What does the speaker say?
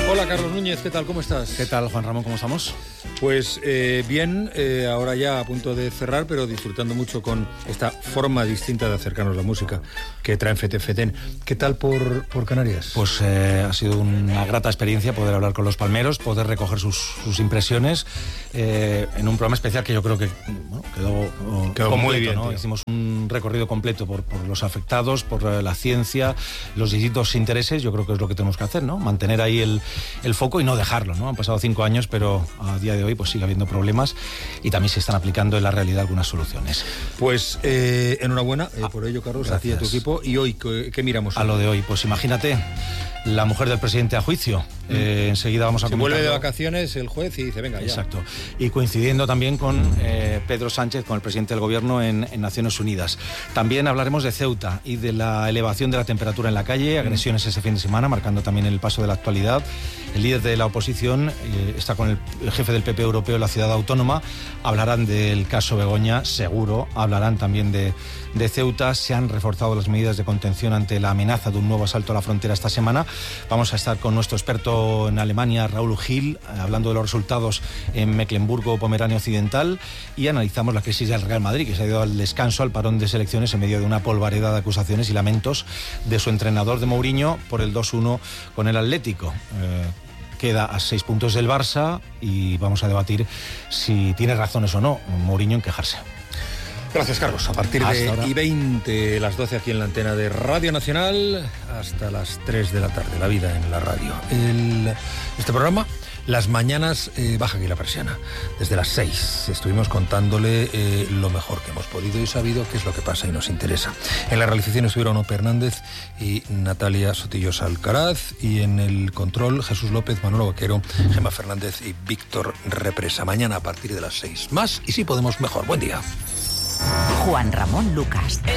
Hola Carlos Núñez, ¿qué tal? ¿Cómo estás? ¿Qué tal, Juan Ramón? ¿Cómo estamos? Pues bien, ahora ya a punto de cerrar, pero disfrutando mucho con esta forma distinta de acercarnos la música que traen FETEN. ¿Qué tal por Canarias? Pues ha sido una grata experiencia poder hablar con los palmeros, poder recoger sus impresiones en un programa especial que yo creo que quedó muy completo, bien, ¿no? tío. Hicimos un recorrido completo por los afectados, por la ciencia, los distintos intereses. Yo creo que es lo que tenemos que hacer, ¿no? Mantener ahí el foco y no dejarlo, ¿no? Han pasado 5 años, pero a día de hoy pues sigue habiendo problemas y también se están aplicando en la realidad algunas soluciones. Pues enhorabuena por ello, Carlos, gracias. a ti y a tu equipo. ¿Y hoy qué miramos? A lo de hoy, pues imagínate, la mujer del presidente a juicio. Enseguida vamos a Se comentarlo. vuelve de vacaciones el juez y dice, venga, ya. Exacto. Y coincidiendo también con Pedro Sánchez, con el presidente del Gobierno en Naciones Unidas. También hablaremos de Ceuta y de la elevación de la temperatura en la calle, agresiones ese fin de semana, marcando también el paso de la actualidad. El líder de la oposición está con el jefe del PP europeo en la ciudad autónoma. Hablarán del caso Begoña, seguro. Hablarán también de Ceuta. Se han reforzado las medidas de contención ante la amenaza de un nuevo asalto a la frontera esta semana. Vamos a estar con nuestro experto en Alemania, Raúl Gil, hablando de los resultados en Mecklemburgo-Pomerania Occidental, y analizamos la crisis del Real Madrid, que se ha ido al descanso, al parón de selecciones en medio de una polvareda de acusaciones y lamentos de su entrenador, de Mourinho, por el 2-1 con el Atlético. Queda a 6 puntos del Barça y vamos a debatir si tiene razones o no Mourinho en quejarse. Gracias, Carlos. A partir de y 20, las 12 aquí en la antena de Radio Nacional, hasta las 3 de la tarde, la vida en la radio. Este programa, las mañanas, baja aquí la persiana. Desde las 6 estuvimos contándole lo mejor que hemos podido y sabido qué es lo que pasa y nos interesa. En la realización estuvieron Ope Hernández y Natalia Sotillos Alcaraz, y en el control Jesús López, Manolo Vaquero, Gemma Fernández y Víctor Represa. Mañana a partir de las 6. Más y si podemos mejor. Buen día. Juan Ramón Lucas.